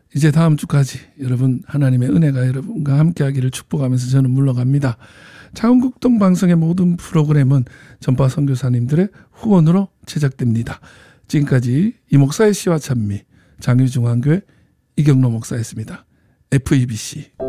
이제 다음 주까지 여러분 하나님의 은혜가 여러분과 함께하기를 축복하면서 저는 물러갑니다. 차은국동 방송의 모든 프로그램은 전파 선교사님들의 후원으로 제작됩니다. 지금까지 이 목사의 시와 찬미 장유중앙교회 이경로 목사였습니다. FEBC